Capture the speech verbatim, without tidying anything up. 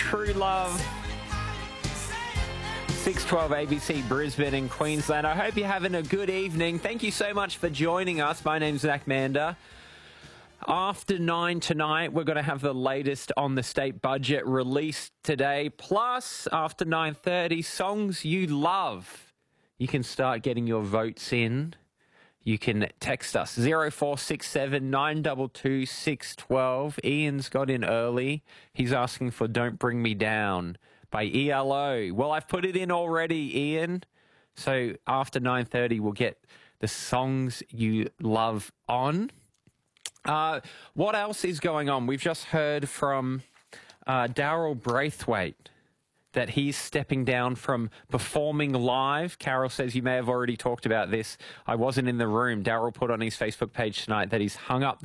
True Love. six twelve A B C Brisbane in Queensland. I hope you're having a good evening. Thank you so much for joining us. My name's Zach Mander. After nine tonight, we're going to have the latest on the state budget released today. Plus, after nine thirty, songs you love. You can start getting your votes in. You can text us zero four six seven nine two two six one two. Ian's got in early. He's asking for Don't Bring Me Down by E L O. Well, I've put it in already, Ian. So after nine thirty, we'll get the songs you love on. Uh, what else is going on? We've just heard from uh, Daryl Braithwaite that he's stepping down from performing live. Carol says you may have already talked about this. I wasn't in the room. Daryl put on his Facebook page tonight that he's hung up the